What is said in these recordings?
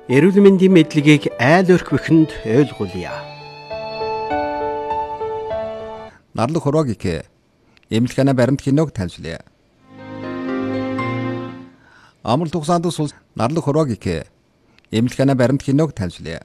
Эрүүл мэндийн мэдлэгийг айл өрхвөхөнд ойлгуулъя. Нарлаг хорвогийг эмнэлгэнэ баримт киног танилцуулъя. Амрал тугсаанд сул нарлаг хорвогийг эмнэлгэнэ баримт киног танилцуулъя.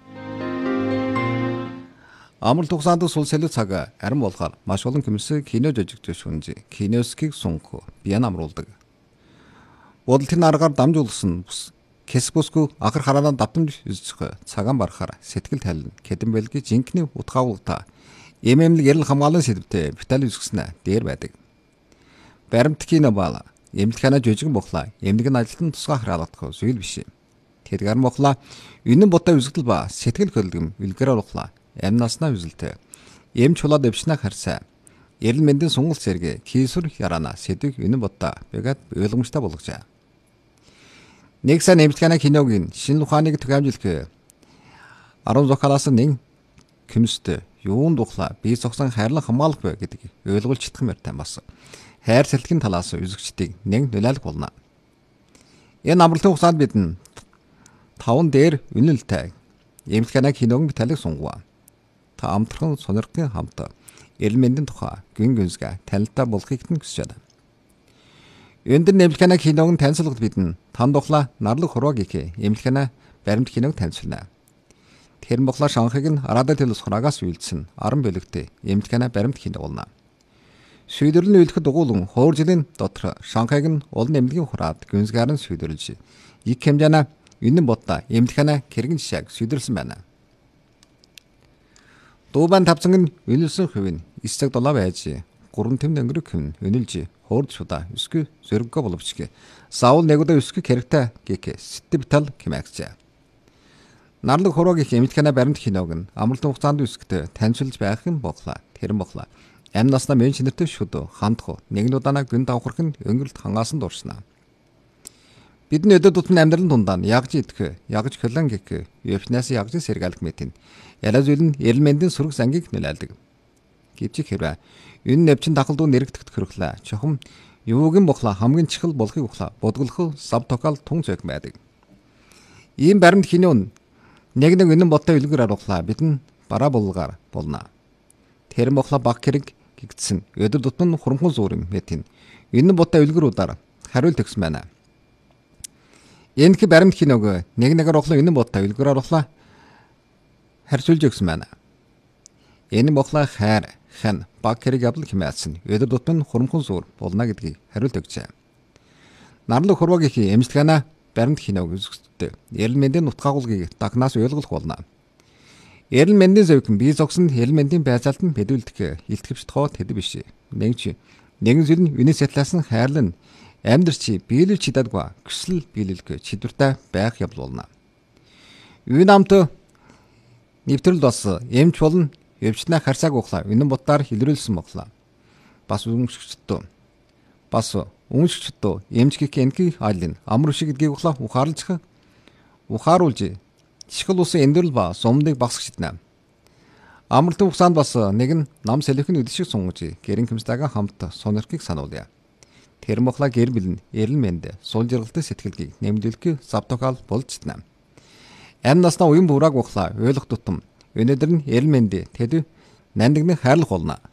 Амрал тугсаанд сул солио цаг арин болохоор маш олон хүмүүс кино жижигч шүнж киносгийг сунх биян амруулдаг. Бодолтын аргаар дамжуулсан Кэсбүсгүй ахар хараанаа давтамж үзчих цагаан барахаар сэтгэл тайлна. Кэдэн бэлгийн жинхний утгаавлагта эмэмлэг ярил хамгаалан сэдвтэй витали үзгэснэ дээр байдаг. Баримт кино баала эмнэлгэнэ жижигэн бохла эмнэлгийн ажилтан тусгай хараалгах зүйл биш. Тэдгээр бохла үнэн ботой үзэгдэл ба сэтгэл хөдлөм үлгэрээр бохла амнаснаа үзэлтэй. Эм чулаад өвчнэ харсаа эрэл мэндийн сунгал зэрэг кийсүр яраана сэдвийг үнэн ботой бэгат ойлгомжтой болгожээ. Нэг сайн эмнэлгэнэ киногийн шинэ ухааныг түгээмжлэх 10 зохиолоос нэг комист юунд ухлаа бие зогсон хайрлан хамгаалах вэ гэдгийг ойлгуулж чадах мэртэй бас хайр сэлтгэн талаас үзэгчдийг нэг нөлөөлөх болно. Энэ амралтын хугацаанд бид 5 дээр үнэлэлтэй эмнэлгэнэ киног биталиг сунгав. Та амтхан сонирхгын хамт эрэл мэндийн тухай гин гүнзгэ танилтаа болохыг хүсэж байна. Өндөр эмнэлгэнэ киног танилцуулгад бидэн танд ухлаа нарлаг хорвогийг эмнэлгэнэ баримт киног танилцуулна. Тэр бохла Шанхайг нь Арада телус хураагаас үйлдсэн 10 бөлөгтэй эмнэлгэнэ баримт кино болно. Шийдвэрлэн үйлдэхэд дугуулan хуур жилийн дотор Шанхайг нь олон эмнэлгийн хураад гүнзгээр нь шийдвэрлэж их хэмжээний үнэн бодта эмнэлгэнэ кэргэн жишээг шийдвэрлсэн байна. Дубан тавцанг нь үнэлсэн хувь нь 9 цаг 7 байж 3 тэм өнгөрөх хүн үнэлж хуурд шуда өсгө зөргөө боловч саул нэгдэ өсгө хэрэгтэй гэх сэтбитал кимэгчээ. Нарлаг хорвогийн эмнэлгэнэ баримт киног нь амралтын хугацаанд өсгөд танилцуулж байх юм боглаа. Тэр боглаа. Амь наснаа мен шинэртэй шүд хандх нэгэн удаанаа гүн давхарх нь өнгөрөлт хангаасан дурснаа. Бидний өдөр тутмын амьдралын дундаа ягж идэх, ягж хөлөн гэх, өвчнээс ягж сэргээлэх мэтийн яриа зүйл нь эрэл мэндийн сүрэг сангийг нөлөөлдөг. Гэвч хэрвээ энэ нэвчин тахалдуу нэрэгдэхт хөрөхлөө чухам юугийн бохла хамгийн чихэл болохыг ухлаа бодголох сав токал тун зөг байдаг. Ийм баримт кино нэг үнэн бодтой үлгэр аруулаа бидэн бараа булгаар болно. Тэр бохла баг хэрэг гэгдсэн өдөр тутмын хурамхан зуурын мэтийн үнэн бодтой үлгэрүүдээр хариулт өгсөн байна. Энэ баримт киног нэгээр ухлаа үнэн бодтой үлгэр аруулаа харьцуулж өгсөн байна. Энэ бохла хайр хэн баг хэрэг явдал хэмээсэн өдөр тутмын хурамхан зуур болно гэдгийг хариулт өгчээ. Нарлаг хорвогийн эмнэлгэнэ баримт киног үзэхдээ эрэл мэндийн утгаагуулгыг дахнаас ойлгох болно. Эрэл мэндийн зовхон бие зогсон эрэл мэндийн байцаалтанд мэдүүлдэг илтгэвч тоо тэд биш. Нэгэн зүйл нь үнэн сэтгэлээс нь хайрлан амьдрч биелүүлж чаддаггүй хүсэл биелүүлэх чидвэртэй байх явдал болно. Үн амт нэвтрэл бас эмч болон өвчнэ харсааг ухлаа үнэн боддоор хилрүүлсэн боглаа. Бас үнэмшигчдөө эмчгэх энгийн айлын амар шиг гэдгийг ухлаа ухааруулж чихэл усын эндэрл ба сумдыг багсах шиднэ. Амралтын хугацаанд бас нэг нь нам сэлэхэн үдшиг сунгаж гэрэн хэмстайгаа хамт сонирхгийг сануулъя. Тэр мохла гэр бэлэн эрэл мэнд сул жиргалтай сэтгэлгийг нэмдүүлэх завтокал болж чадна. Амь наснаа уян бурааг ухлаа ойлгох тутам өнөөдөр нь эрэл мэнд тэд нандинг хайрлах болно.